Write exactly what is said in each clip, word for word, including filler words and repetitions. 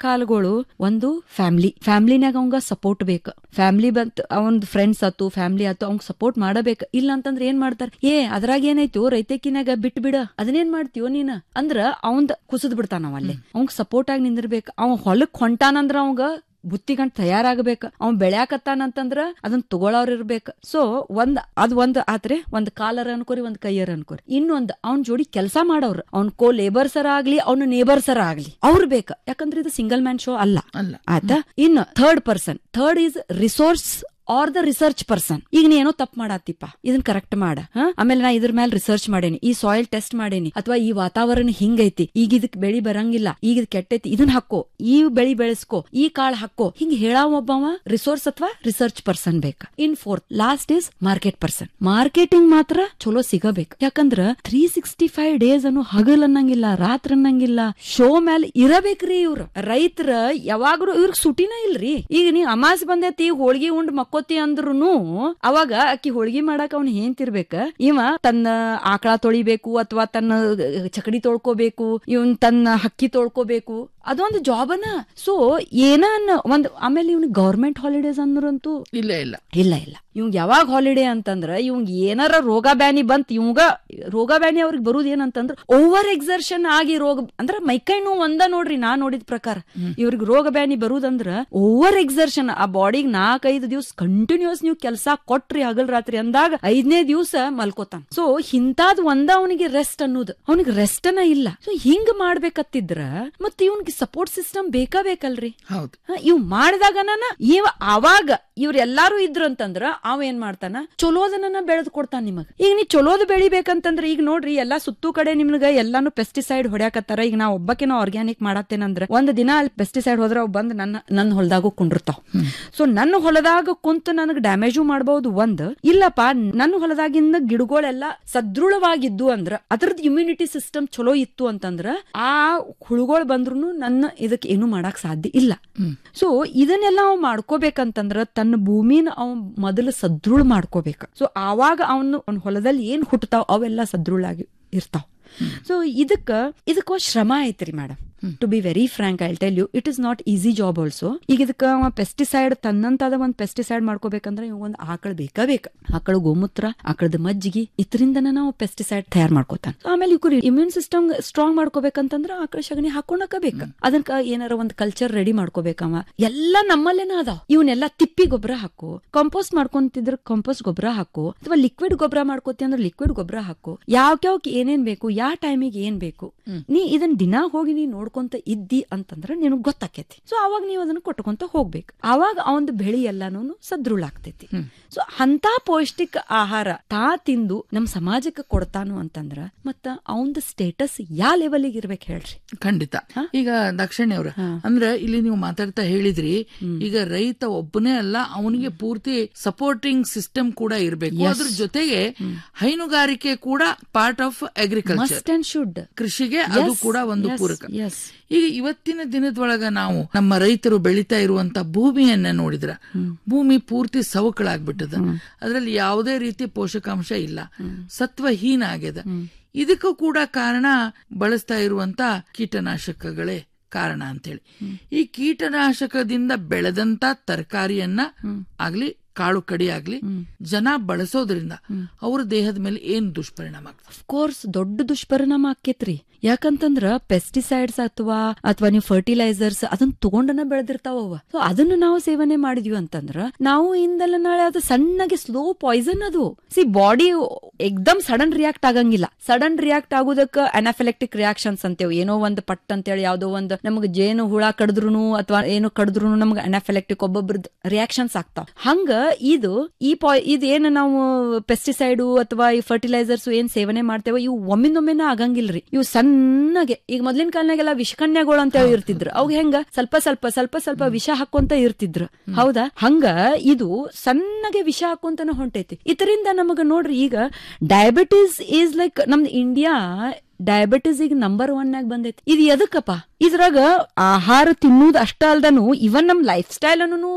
ಕಾಲಗಳು ಒಂದು ಫ್ಯಾಮಿಲಿ ಫ್ಯಾಮಿಲಿನಾಗ ಅವಂಗ ಸಪೋರ್ಟ್ ಬೇಕು. ಫ್ಯಾಮಿಲಿ ಬಂತ್ ಅವನ್ ಫ್ರೆಂಡ್ಸ್ ಆತು ಫ್ಯಾಮಿಲಿ ಆತು ಅವ್ನ್ ಸಪೋರ್ಟ್ ಮಾಡಬೇಕು. ಇಲ್ಲ ಅಂತಂದ್ರೆ ಏನ್ ಮಾಡ್ತಾರ, ಏ ಅದ್ರಾಗ ಏನಾಯ್ತು ರೈತಕಿನಾಗ ಬಿಟ್ ಬಿಡ ಅದನ್ನೇನ್ ಮಾಡ್ತೀವೋ ನೀನ ಅಂದ್ರ ಅವಂದ್ ಕುಸದ್ ಬಿಡ್ತಾನ ಅವ ಅಲ್ಲಿ. ಅವಂಗ್ ಸಪೋರ್ಟ್ ಆಗಿ ನಿಂದಿರ್ಬೇಕು. ಅವ್ ಹೊಲಕ್ ಹೊಂಟಾನಂದ್ರ ಅವಂಗ ಬುತ್ತಿಗಂಟ್ ತಯಾರಾಗಬೇಕ. ಅವ್ನ್ ಬೆಳ್ಯಾಕತ್ತಾನಂತಂದ್ರ ಅದನ್ನ ತಗೊಳವ್ರ ಇರ್ಬೇಕ. ಸೊ ಒಂದ್ ಅದ್ ಒಂದ್ ಆದ್ರೆ ಒಂದ್ ಕಾಲರ್ ಅನ್ಕೋರಿ ಒಂದ್ ಕೈಯರ್ ಅನ್ಕೋರಿ. ಇನ್ನೊಂದ್ ಅವ್ನ ಜೋಡಿ ಕೆಲಸ ಮಾಡೋರು, ಅವ್ನ ಕೋ ಲೇಬರ್ಸರ ಆಗ್ಲಿ ಅವ್ನ ನೇಬರ್ಸರ ಆಗ್ಲಿ ಅವ್ರು ಬೇಕ. ಯಾಕಂದ್ರೆ ಇದು ಸಿಂಗಲ್ ಮ್ಯಾನ್ ಶೋ ಅಲ್ಲ ಆಯ್ತಾ. ಇನ್ನು third person, third is resource are the research person. ಈಗ ನೀ ಏನೋ ತಪ್ಪು ಮಾಡತ್ತಿಪ್ಪ, ಇದನ್ ಕರೆಕ್ಟ್ ಮಾಡ. ಆಮೇಲೆ ನಾ ಇದ್ರ ಮೇಲೆ ರಿಸರ್ಚ್ ಮಾಡೇನಿ, ಈ ಸಾಯಿಲ್ ಟೆಸ್ಟ್ ಮಾಡೇನಿ, ಅಥವಾ ಈ ವಾತಾವರಣ ಹಿಂಗೈತಿ, ಈಗ ಇದಕ್ ಬೆಳಿ ಬರಂಗಿಲ್ಲ, ಈಗ ಇದ್ ಕೆಟ್ಟೈತಿ, ಇದನ್ ಹಾಕೋ, ಈ ಬೆಳಿ ಬೆಳೆಸ್ಕೋ, ಈ ಕಾಳು ಹಾಕೋ, ಹಿಂಗ್ ಹೇಳಾವ ಒಬ್ಬವ ರಿಸೋರ್ಸ್ ಅಥವಾ ರಿಸರ್ಚ್ ಪರ್ಸನ್ ಬೇಕ. ಇನ್ fourth last is market person. Marketing ಮಾತ್ರ ಚಲೋ ಸಿಗಬೇಕು. ಯಾಕಂದ್ರ ತ್ರೀ ಸಿಕ್ಸ್ಟಿ ಫೈವ್ ಡೇಸ್ ಅನ್ನು ಹಗಲ್ ಅನ್ನಂಗಿಲ್ಲ, ರಾತ್ರಿ ಅನ್ನಂಗಿಲ್ಲ, ಶೋ ಮೇಲೆ ಇರಬೇಕ್ರಿ. ಇವ್ರ ರೈತರ ಯಾವಾಗ್ಲೂ ಇವ್ರಿಗೆ ಸುಟಿನ ಇಲ್ರಿ. ಈಗ ನೀ ಅಮಾಸ್ ಬಂದೈತಿ ಹೋಳ್ಗಿ ಉಂಡ್ ಮಕ್ಕೋತಿ ಅಂದ್ರುನು ಅವಾಗ ಅಕ್ಕಿ ಹೋಳ್ಗಿ ಮಾಡಾಕ ಅವ್ನ ಏನ್ತಿರ್ಬೇಕ, ಇವ ತನ್ನ ಆಕಳ ತೊಳಿಬೇಕು ಅಥವಾ ತನ್ನ ಚಕಡಿ ತೊಳ್ಕೋಬೇಕು, ಇವನ್ ತನ್ನ ಹಕ್ಕಿ ತೊಳ್ಕೋಬೇಕು, ಅದೊಂದು ಜಾಬನ. ಸೊ ಏನ ಒಂದ್ ಆಮೇಲೆ ಇವ್ನ ಗವರ್ಮೆಂಟ್ ಹಾಲಿಡೇಸ್ ಅಂದ್ರಂತೂ ಇಲ್ಲ ಇಲ್ಲ ಇಲ್ಲ ಇಲ್ಲ ಇವಂಗ್ ಯಾವಾಗ ಹಾಲಿಡೇ ಅಂತಂದ್ರ ಇವಂಗ್ ಏನಾರ ರೋಗ ಬ್ಯಾನಿ ಬಂತ್, ಇವಂಗ ರೋಗ ಬ್ಯಾನಿ ಅವ್ರಿಗೆ ಬರುದ್ ಏನಂತಂದ್ರ ಓವರ್ ಎಕ್ಸರ್ಷನ್ ಆಗಿ ರೋಗ ಅಂದ್ರ ಮೈಕೈ ನೋವು ಒಂದ ನೋಡ್ರಿ ನಾ ನೋಡಿದ ಪ್ರಕಾರ. ಇವ್ರಿಗೆ ರೋಗ ಬ್ಯಾನಿ ಬರುದಂದ್ರ ಓವರ್ ಎಕ್ಸರ್ಷನ್. ಆ ಬಾಡಿಗ್ ನಾಲ್ಕೈದು ದಿವ್ಸ ಕಂಟಿನ್ಯೂಸ್ ನೀವು ಕೆಲಸ ಕೊಟ್ರಿ ಹಗಲ್ ರಾತ್ರಿ ಅಂದಾಗ ಐದನೇ ದಿವ್ಸ ಮಲ್ಕೋತಾನ. ಸೊ ಇಂತಾದ್ ಒಂದ ಅವನಿಗೆ ರೆಸ್ಟ್ ಅನ್ನೋದು, ಅವನಿಗೆ ರೆಸ್ಟ್ ಅನ್ನ ಇಲ್ಲ. ಸೊ ಹಿಂಗ್ ಮಾಡ್ಬೇಕತ್ತಿದ್ರ ಮತ್ ಇವ್ನಿಗೆ ಸಪೋರ್ಟ್ ಸಿಸ್ಟಮ್ ಬೇಕಾ ಬೇಕಲ್ರಿ. ಹೌದು, ಇವ್ ಮಾಡಿದಾಗ ಇವ ಅವಾಗ ಇವ್ರ ಎಲ್ಲಾರು ಇದ್ರು ಅಂತಂದ್ರ ಅವ ಏನ್ ಮಾಡ್ತಾನ, ಚಲೋದನ್ನ ಬೆಳೆದ್ ಕೊಡ್ತಾನ ನಿಮಗ್. ಈಗ ನೀ ಚಲೋದ್ ಬೆಳಿಬೇಕಂತಂದ್ರ ಈಗ ನೋಡ್ರಿ ಎಲ್ಲಾ ಸುತ್ತು ಕಡೆ ನಿಮ್ಗ ಎಲ್ಲಾನು ಪೆಸ್ಟಿಸೈಡ್ ಹೊಡ್ಯಾಕತ್ತಾರ. ಈಗ ನಾ ಒಬ್ಬಕಿನ ಆರ್ಗ್ಯಾನಿಕ್ ಮಾಡತ್ತೇನಂದ್ರ ಒಂದ್ ದಿನ ಅಲ್ಲಿ ಪೆಸ್ಟಿಸೈಡ್ ಹೋದ್ರ ಅವ್ ಬಂದ್ ನನ್ನ ನನ್ನ ಹೊಲದಾಗೂ ಕುಂಡಿರ್ತಾವ. ಸೊ ನನ್ನ ಹೊಲದಾಗ ಕುಂತ ನನಗ್ ಡ್ಯಾಮೇಜು ಮಾಡಬಹುದು. ಒಂದ್ ಇಲ್ಲಪ್ಪ ನನ್ನ ಹೊಲದಾಗಿಂದ ಗಿಡಗಳೆಲ್ಲ ಸದೃಢವಾಗಿದ್ದು ಅಂದ್ರ ಅದ್ರದ್ ಇಮ್ಯುನಿಟಿ ಸಿಸ್ಟಮ್ ಚಲೋ ಇತ್ತು ಅಂತಂದ್ರ ಆ ಹುಳುಗಳು ಬಂದ್ರು ನನ್ನ ಇದಕ್ ಏನು ಮಾಡಕ್ ಸಾಧ್ಯ ಇಲ್ಲ. ಸೊ ಇದನ್ನೆಲ್ಲ ಅವ್ ಮಾಡ್ಕೋಬೇಕಂತಂದ್ರ ತನ್ನ ಭೂಮಿನ ಅವ್ ಮೊದಲು ಸದೃಢ ಮಾಡ್ಕೋಬೇಕ. ಸೊ ಆವಾಗ ಅವನು ಅವ್ನ ಹೊಲದಲ್ಲಿ ಏನ್ ಹುಟ್ಟತಾವ್ ಅವೆಲ್ಲ ಸದೃಢಾಗಿ ಇರ್ತಾವ್. ಸೊ ಇದಕ್ಕ ಇದಕ್ಕ ಶ್ರಮ ಐತ್ರಿ madam. To be very Frank I tell you, it is not easy job also. ಈಗ ಇದಕ್ಕ ಪೆಸ್ಟಿಸೈಡ್ ತನ್ನಂತಾದ ಒಂದ್ ಪೆಸ್ಟಿಸೈಡ್ ಮಾಡ್ಕೋಬೇಕಂದ್ರೆ ಒಂದ್ ಆಕಳ ಬೇಕಾ ಬೇಕ. ಆಕಳ ಗೋಮೂತ್ರ, ಆಕಳದ ಮಜ್ಜಿಗೆ, ಇದರಿಂದನ ನಾವು ಪೆಸ್ಟಿಸೈಡ್ ತಯಾರು ಮಾಡ್ಕೋತಾನ. ಆಮೇಲೆ ಇವ್ರು ಇಮ್ಯೂನ್ ಸಿಸ್ಟಮ್ ಸ್ಟ್ರಾಂಗ್ ಮಾಡ್ಕೋಬೇಕಂತಂದ್ರ ಆಕಳ ಸಗಣಿ ಹಾಕೊಂಡಕ ಬೇಕ. ಅದಕ್ಕ ಏನಾರ ಒಂದ್ ಕಲ್ಚರ್ ರೆಡಿ ಮಾಡ್ಕೋಬೇಕವ. ಎಲ್ಲಾ ನಮ್ಮಲ್ಲೇನ ಅದಾವ. ಇವನ್ನೆಲ್ಲಾ ತಿಪ್ಪಿ ಗೊಬ್ಬರ ಹಾಕು, ಕಂಪೋಸ್ಟ್ ಮಾಡ್ಕೊಂತಿದ್ರ ಕಂಪೋಸ್ಟ್ ಗೊಬ್ಬರ ಹಾಕು, ಅಥವಾ ಲಿಕ್ವಿಡ್ ಗೊಬ್ಬರ ಮಾಡ್ಕೋತಿ ಅಂದ್ರೆ ಲಿಕ್ವಿಡ್ ಗೊಬ್ಬರ ಹಾಕು. ಯಾವ್ಯಾವ್ಕ ಏನೇನ್ ಬೇಕು, ಯಾವ ಟೈಮಿಗೆ ಏನ್ ಬೇಕು, ನೀ ಇದನ್ ದಿನಾ ಹೋಗಿ ನೀ ನೋಡ್ಕೊಂತ ಇದ್ದಿ ಅಂತಂದ್ರ ನಿನಗ್ ಗೊತ್ತಾಕೈತಿ. ಸೊ ಅವಾಗ ನೀವು ಅದನ್ನ ಕೊಟ್ಕೊಂತ ಹೋಗ್ಬೇಕು. ಅವಾಗ ಅವಂದ್ ಬೆಳಿ ಎಲ್ಲಾನು ಸದೃಢ ಆಗ್ತೈತಿ. ಸೊ ಅಂತ ಪೌಷ್ಟಿಕ ಆಹಾರ ತಾ ತಿಂದು ನಮ್ ಸಮಾಜಕ್ಕೆ ಕೊಡ್ತಾನು ಅಂತಂದ್ರ ಮತ್ತ ಅವಂದ್ ಸ್ಟೇಟಸ್ ಯಾವ ಲೆವೆಲ್ಗೆ ಇರ್ಬೇಕು ಹೇಳ್ರಿ. ಖಂಡಿತ. ಈಗ ದಕ್ಷಿಣಿ ಅವ್ರ ಅಂದ್ರೆ ಇಲ್ಲಿ ನೀವು ಮಾತಾಡ್ತಾ ಹೇಳಿದ್ರಿ, ಈಗ ರೈತ ಒಬ್ಬನೇ ಅಲ್ಲ, ಅವನಿಗೆ ಪೂರ್ತಿ ಸಪೋರ್ಟಿಂಗ್ ಸಿಸ್ಟಮ್ ಕೂಡ ಇರಬೇಕು. ಅದ್ರ ಜೊತೆಗೆ ಹೈನುಗಾರಿಕೆ ಕೂಡ part of agriculture and should. ಕೃಷಿಗೆ ಅದು ಕೂಡ ಒಂದು ಪೂರಕ. ಈಗ ಇವತ್ತಿನ ದಿನದೊಳಗ ನಾವು ನಮ್ಮ ರೈತರು ಬೆಳೀತಾ ಇರುವಂತ ಭೂಮಿಯನ್ನ ನೋಡಿದ್ರ ಭೂಮಿ ಪೂರ್ತಿ ಸವಕಳಾಗ್ಬಿಟ್ಟದ. ಅದ್ರಲ್ಲಿ ಯಾವುದೇ ರೀತಿ ಪೋಷಕಾಂಶ ಇಲ್ಲ, ಸತ್ವಹೀನ ಆಗ್ಯದ. ಇದಕ್ಕೂ ಕೂಡ ಕಾರಣ ಬಳಸ್ತಾ ಇರುವಂತ ಕೀಟನಾಶಕಗಳೇ ಕಾರಣ ಅಂತೇಳಿ. ಈ ಕೀಟನಾಶಕದಿಂದ ಬೆಳೆದಂತ ತರಕಾರಿಯನ್ನ ಆಗ್ಲಿ ಕಾಳು ಕಡಿ ಆಗ್ಲಿ ಜನ ಬಳಸೋದ್ರಿಂದ ಅವ್ರ ದೇಹದ ಮೇಲೆ ಏನ್ ದುಷ್ಪರಿಣಾಮ ಆಗ್ತದೆ? ಅಫ್ಕೋರ್ಸ್ ದೊಡ್ಡ ದುಷ್ಪರಿಣಾಮ ಆಕೇತ್ರಿ. ಯಾಕಂತಂದ್ರ ಪೆಸ್ಟಿಸೈಡ್ಸ್ ಅಥವಾ ಅಥವಾ ನೀವು ಫರ್ಟಿಲೈಸರ್ಸ್ ಅದನ್ನ ತಗೊಂಡನ ಬೆಳೆದಿರ್ತಾವ. ಸೊ ಅದನ್ನ ನಾವು ಸೇವನೆ ಮಾಡಿದ್ವಿ ಅಂತಂದ್ರ ನಾವು ಇಂದಲ್ಲ ನಾಳೆ ಅದು ಸಣ್ಣಗೆ ಸ್ಲೋ ಪಾಯ್ಸನ್. ಅದು ಸಿ ಬಾಡಿ ಎಕ್ದಮ್ ಸಡನ್ ರಿಯಾಕ್ಟ್ ಆಗಂಗಿಲ್ಲ. Sudden react ಆಗೋದಕ್ಕ anaphylactic reactions ಅಂತೇವ್. ಏನೋ ಒಂದು ಪಟ್ ಅಂತೇಳಿ ಯಾವ್ದೋ ಒಂದು ನಮ್ಗೆ ಜೇನು ಹುಳ ಕಡಿದ್ರು ಅಥವಾ ಏನೋ ಕಡಿದ್ರು ನಮ್ಗೆ ಅನಾಫಿಲೆಕ್ಟಿಕ್ ಒಬ್ಬೊಬ್ರದ್ ರಿಯಾಕ್ಷನ್ಸ್ ಆಗ್ತಾವ. ಹಂಗ ಇದು ಈ ಪಾಯ್ ಇದೇನು ನಾವು ಪೆಸ್ಟಿಸೈಡ್ ಅಥವಾ ಈ ಫರ್ಟಿಲೈಸರ್ಸ್ ಏನ್ ಸೇವನೆ ಮಾಡ್ತೇವೆ ಇವು ಒಮ್ಮಿಂದೊಮ್ಮೆನ ಆಗಂಗಿಲ್ರಿ. ಇವು ಸಣ್ಣಗೆ ಈಗ ಮೊದ್ಲಿನ ಕಾಲನಾಗೆಲ್ಲ ವಿಷಕನ್ಯಾಗಳು ಅಂತ ಇರ್ತಿದ್ರು. ಅವ್ ಹೆಂಗ ಸ್ವಲ್ಪ ಸ್ವಲ್ಪ ಸ್ವಲ್ಪ ಸ್ವಲ್ಪ ವಿಷ ಹಾಕೊಂತ ಇರ್ತಿದ್ರು. ಹೌದಾ? ಹಂಗ ಇದು ಸಣ್ಣಗೆ ವಿಷ ಹಾಕೊಂತನ ಹೊಂಟೈತಿ. ಇದರಿಂದ ನಮಗ ನೋಡ್ರಿ ಈಗ ಡಯಾಬಿಟೀಸ್ ಈಸ್ ಲೈಕ್ ನಮ್ದು ಇಂಡಿಯಾ ಡಯಾಬಿಟೀಸ್ ಈಗ ನಂಬರ್ ಒನ್ ಆಗಿ ಬಂದೈತಿ. ಇದು ಎದಕ್ಕಪ್ಪ? ಇದ್ರಾಗ ಆಹಾರ ತಿನ್ನುವುದು ಅಷ್ಟ ಅಲ್ದನು ಇವನ್ ನಮ್ ಲೈಫ್ ಸ್ಟೈಲ್ ಅನ್ನು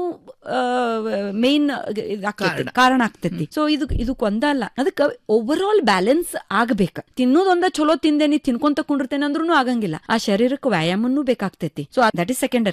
ಮೇನ್ ಕಾರಣ ಆಗ್ತೈತಿ. ಸೊ ಇದು ಇದಕ್ ಒಂದ ಅಲ್ಲ, ಅದಕ್ಕ ಓವರ್ ಆಲ್ ಬ್ಯಾಲೆನ್ಸ್ ಆಗ್ಬೇಕ. ತಿನ್ನೋದೊಂದ ಚಲೋ ತಿಂದೇನಿ ತಿನ್ಕೊಂತ ಕುಂಡಿರ್ತೇನೆ ಅಂದ್ರೂ ಆಗಂಗಿಲ್ಲ. ಆ ಶರೀರಕ್ಕೆ ವ್ಯಾಯಾಮನೂ ಬೇಕಾಗ್ತೈತಿ. So that is secondary.